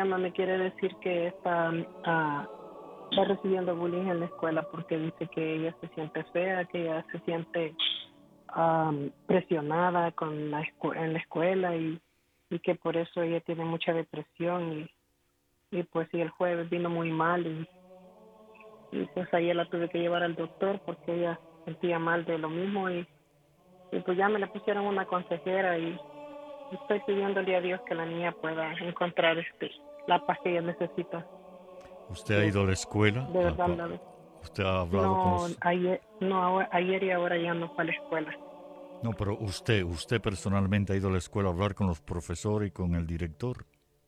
llama me quiere decir que está recibiendo bullying en la escuela porque dice que ella se siente fea, que ella se siente presionada en la escuela y que por eso ella tiene mucha depresión y pues sí, el jueves vino muy mal y pues ayer la tuve que llevar al doctor porque ella sentía mal de lo mismo y pues ya me le pusieron una consejera y estoy pidiéndole a Dios que la niña pueda encontrar la paz que ella necesita. ¿Usted ha Que ido a la escuela? de verdad ¿Usted ha hablado con no los... ayer no ayer y ahora ya no fue a la escuela. No, pero usted personalmente ha ido a la escuela a hablar con los profesores y con el director.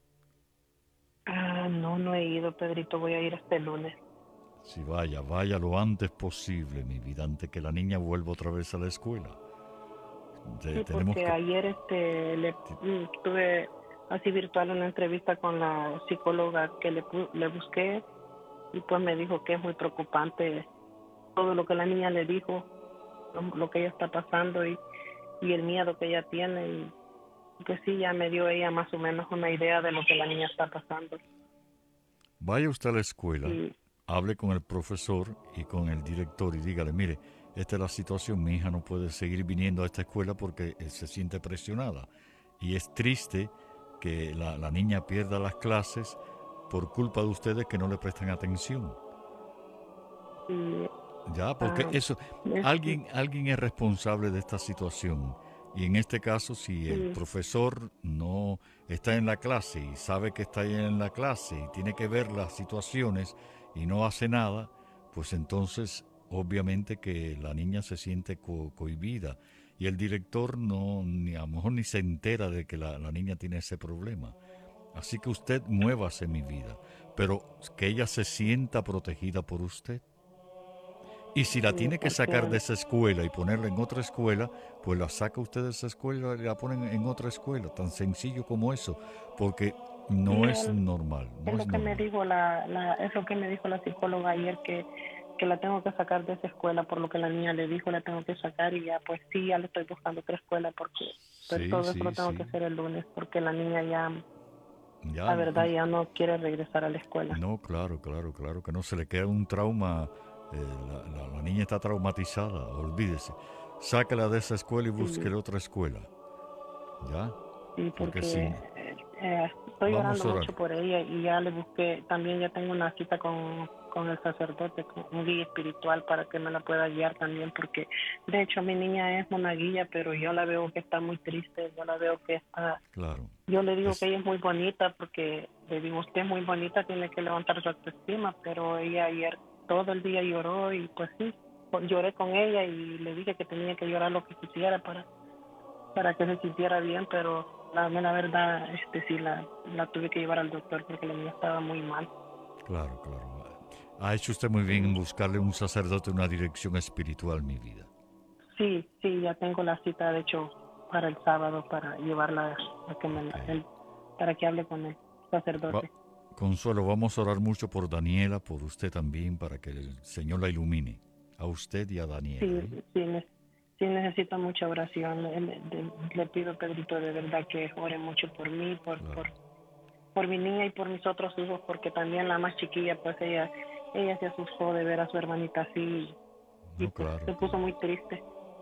No he ido, Pedrito, voy a ir este lunes. Si vaya lo antes posible, mi vida, antes que la niña vuelva otra vez a la escuela. Sí, Tenemos porque que... ayer tuve así virtual una entrevista con la psicóloga que le busqué y pues me dijo que es muy preocupante todo lo que la niña le dijo, lo que ella está pasando y el miedo que ella tiene y pues sí, ya me dio ella más o menos una idea de lo que la niña está pasando. Vaya usted a la escuela, Y, hable con el profesor y con el director y dígale, mire, esta es la situación, mi hija no puede seguir viniendo a esta escuela porque se siente presionada. Y es triste que la niña pierda las clases por culpa de ustedes que no le prestan atención. y Ya, porque ah, eso, es, alguien es responsable de esta situación. Y en este caso, si el sí, profesor no está en la clase y sabe que está ahí en la clase y tiene que ver las situaciones y no hace nada, pues entonces obviamente que la niña se siente cohibida y el director no, ni a lo mejor ni se entera de que la niña tiene ese problema. Así que usted muévase mi vida, pero que ella se sienta protegida por usted. Y si la sí, tiene que sacar de porque esa escuela y ponerla en otra escuela, pues la saca usted de esa escuela y la ponen en otra escuela, tan sencillo como eso, porque sí, no es normal, es no es lo que me normal. dijo es lo que me dijo la psicóloga ayer que la tengo que sacar de esa escuela por lo que la niña le dijo, la tengo que sacar y ya pues sí, ya le estoy buscando otra escuela porque pues Sí, todo eso lo sí, tengo que sí. hacer el lunes porque la niña ya, Ya, la verdad, ya no quiere regresar a la escuela. no, claro, que no se le queda un trauma, la niña está traumatizada, olvídese. Sáquela de esa escuela y Sí, búsquele otra escuela, ¿ya? sí, Porque porque si, estoy vamos orando a orar. mucho por ella y ya le busqué, también ya tengo una cita con el sacerdote, con un guía espiritual para que me la pueda guiar también, porque de hecho mi niña es monaguilla, pero yo la veo que está muy triste, yo la veo que está, Claro, yo le digo que es, ella es muy bonita, porque le digo, usted es muy bonita, tiene que levantar su autoestima, pero ella ayer todo el día lloró y pues sí, lloré con ella y le dije que tenía que llorar lo que quisiera para que se sintiera bien, pero la verdad, sí, la tuve que llevar al doctor porque la niña estaba muy mal. claro. Ha hecho usted muy bien en Sí, buscarle un sacerdote, una dirección espiritual, mi vida. sí, ya tengo la cita, de hecho, para el sábado, para llevarla a que Ok. para que hable con el Va- sacerdote. Consuelo, vamos a orar mucho por Daniela, por usted también, para que el Señor la ilumine. A usted y a Daniela, Sí, ¿eh? sí necesito mucha oración. Le pido, Pedrito, de verdad que ore mucho por mí, Claro. por mi niña y por mis otros hijos, porque también la más chiquilla, pues ella se asustó de ver a su hermanita así y No, pues se claro. puso muy triste.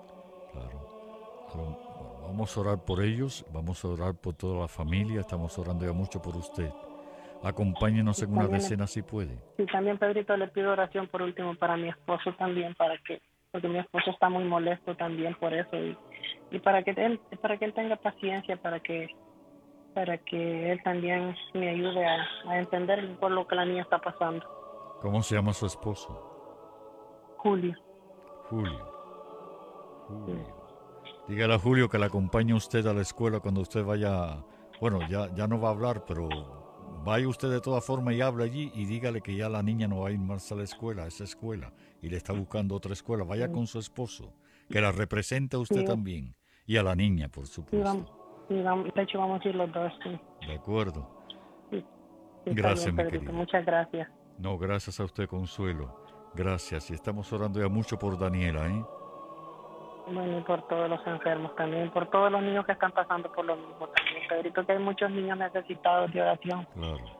Bueno, vamos a orar por ellos, vamos a orar por toda la familia, estamos orando ya mucho por usted. Acompáñenos Y en una también, decena si puede. y también, Pedrito, le pido oración por último para mi esposo también, porque mi esposo está muy molesto también por eso y para que él tenga paciencia, para que él también me ayude a entender por lo que la niña está pasando. ¿Cómo se llama su esposo? Julio. Julio. Sí, Julio. Dígale a Julio que le acompañe usted a la escuela cuando usted vaya. Bueno, ya no va a hablar, pero vaya usted de todas formas y hable allí y dígale que ya la niña no va a ir más a la escuela, a esa escuela, y le está buscando otra escuela. Vaya sí, con su esposo, que la represente a usted sí, también. Y a la niña, por sí, vamos, supuesto. de hecho vamos a ir los dos, sí. De acuerdo. Sí, sí, está bien, Gracias, mi Pedrito, querida. muchas gracias. No, gracias a usted, Consuelo. Gracias. Y estamos orando ya mucho por Daniela, ¿eh? Bueno, y por todos los enfermos también, por todos los niños que están pasando por lo mismo también, Pedrito, que hay muchos niños necesitados de oración. Claro.